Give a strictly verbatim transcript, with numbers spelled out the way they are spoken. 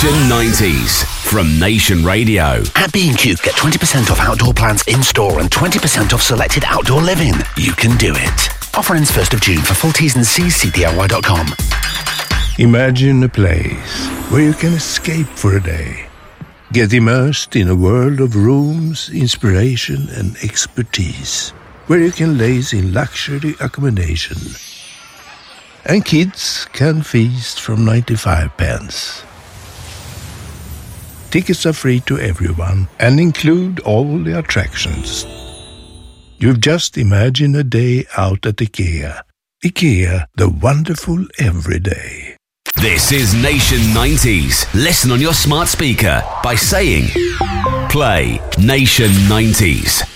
nineties from Nation Radio. At B and Q, get twenty percent off outdoor plants in-store and twenty percent off selected outdoor living. You can do it. Offer ends first of June. For full T's and C's, see D I Y dot com. Imagine a place where you can escape for a day. Get immersed in a world of rooms, inspiration and expertise. Where you can laze in luxury accommodation. And kids can feast from ninety-five pence. Tickets are free to everyone and include all the attractions. You've just imagined a day out at IKEA. IKEA, the wonderful everyday. This is Nation nineties. Listen on your smart speaker by saying, play Nation nineties.